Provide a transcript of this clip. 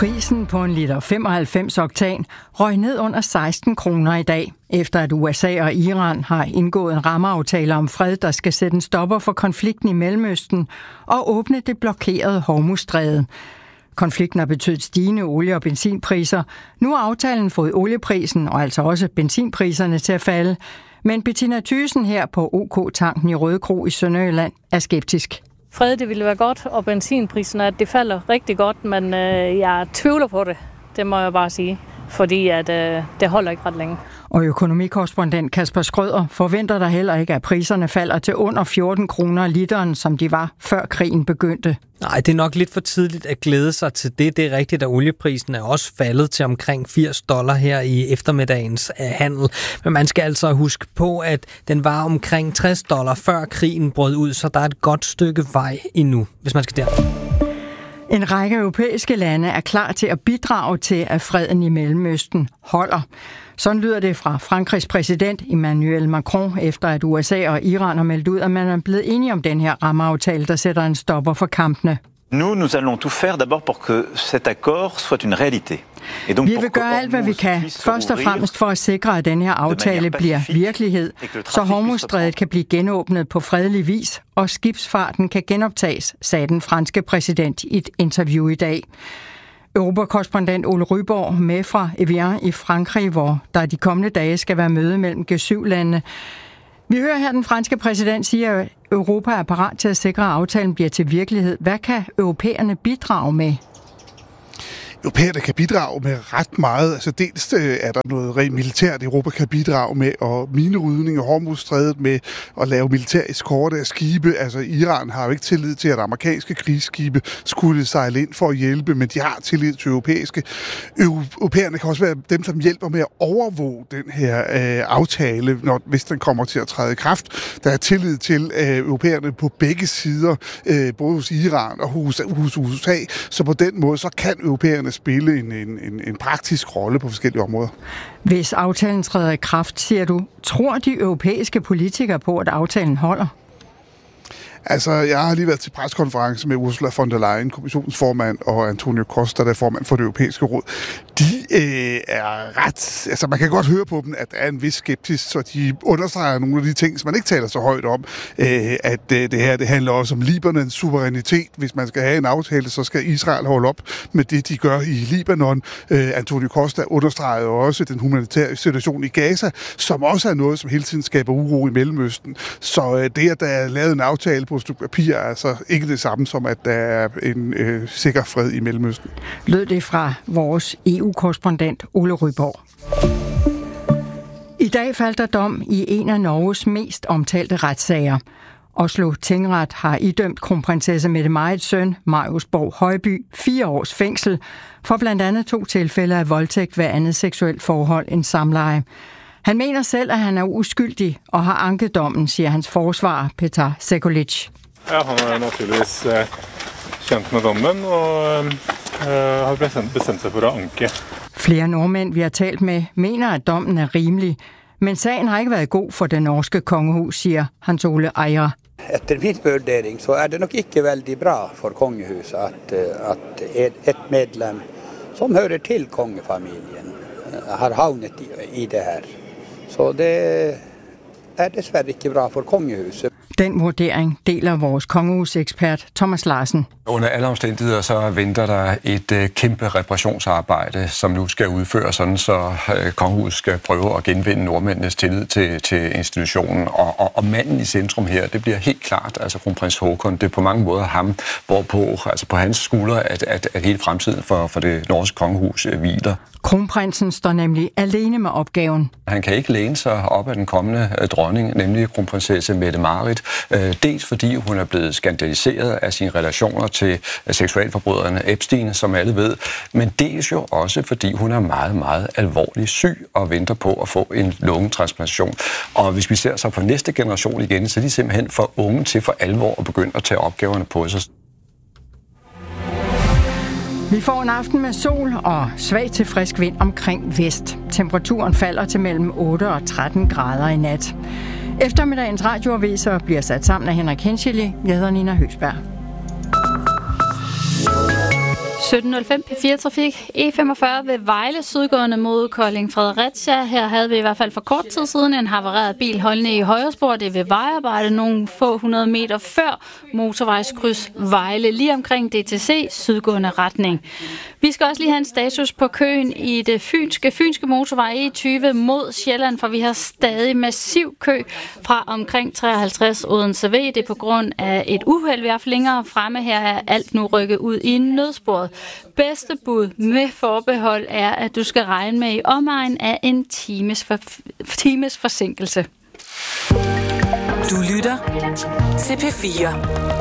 Prisen på en liter 95 oktan røg ned under 16 kroner i dag, efter at USA og Iran har indgået en rammeaftale om fred, der skal sætte en stopper for konflikten i Mellemøsten og åbne det blokerede Hormuzstræde. Konflikten har betydet stigende olie- og benzinpriser. Nu har aftalen fået olieprisen og altså også benzinpriserne til at falde. Men Bettina Thyssen her på OK-tanken i Rødekro i Sønderjylland er skeptisk. Fred, det ville være godt, og benzinpriserne, det falder rigtig godt, men jeg tvivler på det. Det må jeg bare sige, fordi at, det holder ikke ret længe. Og økonomikorrespondent Kasper Skrøder forventer der heller ikke, at priserne falder til under 14 kroner literen, som de var før krigen begyndte. Nej, det er nok lidt for tidligt at glæde sig til det. Det er rigtigt, at olieprisen er også faldet til omkring $80 her i eftermiddagens handel. Men man skal altså huske på, at den var omkring $60 før krigen brød ud, så der er et godt stykke vej endnu, hvis man skal der. En række europæiske lande er klar til at bidrage til, at freden i Mellemøsten holder. Sådan lyder det fra Frankrigs præsident Emmanuel Macron, efter at USA og Iran har meldt ud, at man er blevet enige om den her rammeaftale, der sætter en stopper for kampene. Nous allons tout faire d'abord pour que cet accord soit une réalité. Vi vil gøre alt, hvad vi kan, først og fremmest for at sikre, at den her aftale bliver virkelighed, så Hormuzstrædet kan blive genåbnet på fredelig vis, og skibsfarten kan genoptages, sagde den franske præsident i et interview i dag. Europakorrespondent Ole Ryborg med fra Evian i Frankrig, hvor der de kommende dage skal være møde mellem G7-landene. Vi hører her den franske præsident sige, at Europa er parat til at sikre, at aftalen bliver til virkelighed. Hvad kan europæerne bidrage med? Europæerne kan bidrage med ret meget. Altså dels er der noget rent militært, Europa kan bidrage med, og minerydning og Hormuzstrædet med at lave militær eskorte af skibe. Altså Iran har jo ikke tillid til, at amerikanske krigsskibe skulle sejle ind for at hjælpe, men de har tillid til europæiske. Europæerne kan også være dem, som hjælper med at overvåge den her aftale, hvis den kommer til at træde i kraft. Der er tillid til europæerne på begge sider, både hos Iran og hos USA, så på den måde så kan europæerne spille en praktisk rolle på forskellige områder. Hvis aftalen træder i kraft, siger du, tror de europæiske politikere på, at aftalen holder? Altså, jeg har lige været til preskonference med Ursula von der Leyen, kommissionsformand, og Antonio Costa, der er formand for det europæiske råd. De er ret... Altså, man kan godt høre på dem, at der er en vis skepsis, så de understreger nogle af de ting, som man ikke taler så højt om. At det her, det handler også om Libanons suverænitet. Hvis man skal have en aftale, så skal Israel holde op med det, de gør i Libanon. Antonio Costa understreger også den humanitære situation i Gaza, som også er noget, som hele tiden skaber uro i Mellemøsten. Så det, at der er lavet en aftale på et stykke papir, er altså ikke det samme som, at der er en sikker fred i Mellemøsten. Lød det fra vores EU-korrespondent Ole Ryborg. I dag faldt der dom i en af Norges mest omtalte retssager. Oslo Tingret har idømt kronprinsesse Mette-Marits søn, Marius Borg Højby, 4 års fængsel for blandt andet 2 tilfælde af voldtægt ved andet seksuelt forhold end samleje. Han mener selv, at han er uskyldig og har anket dommen, siger hans forsvarer Petar Sekulic. Ja, han er naturligvis kendt med dommen og har bestemt sig for at anke. Flere nordmænd, vi har talt med, mener, at dommen er rimelig, men sagen har ikke været god for det norske kongehus, siger Hans Ole Ejer. Efter min vurdering så er det nok ikke veldig bra for kongehuset at et medlem som hører til kongefamilien har havnet i det her. Så det er desværre ikke bra for kongehuset. Den vurdering deler vores kongehusekspert Thomas Larsen. Under alle omstændigheder så venter der et kæmpe reparationsarbejde, som nu skal udføres, sådan så kongehuset skal prøve at genvinde nordmændenes tillid til institutionen. Og manden i centrum her, det bliver helt klart, altså kronprins Haakon, det er på mange måder ham, hvorpå, altså på hans skuldre, at hele fremtiden for det norske kongehus hviler. Kronprinsen står nemlig alene med opgaven. Han kan ikke læne sig op af den kommende dronning, nemlig kronprinsesse Mette-Marit. Dels fordi hun er blevet skandaliseret af sine relationer til seksualforbryderne Epstein, som alle ved, men dels jo også fordi hun er meget, meget alvorligt syg og venter på at få en lungetransplantation. Og hvis vi ser så på næste generation igen, så er de simpelthen for unge til for alvor at begynde at tage opgaverne på sig. Vi får en aften med sol og svag til frisk vind omkring vest. Temperaturen falder til mellem 8 og 13 grader i nat. Eftermiddagens radioaviser bliver sat sammen af Henrik Henscheli. Jeg hedder Nina Høgsberg. 17.05 P4 Trafik. E45 ved Vejle, sydgående mod Kolding Fredericia. Her havde vi i hvert fald for kort tid siden en havareret bil holdende i højre spor. Det er ved vejarbejde nogle få 100 meter før motorvejskryds Vejle, lige omkring DTC, sydgående retning. Vi skal også lige have en status på køen i det fynske motorvej E20 mod Sjælland, for vi har stadig massiv kø fra omkring 53 Odense V. Det er på grund af et uheld, vi har haft længere fremme. Her er alt nu rykket ud i nødsporet. Bedste bud med forbehold er, at du skal regne med i omegn af en times forsinkelse. Du lytter til P4.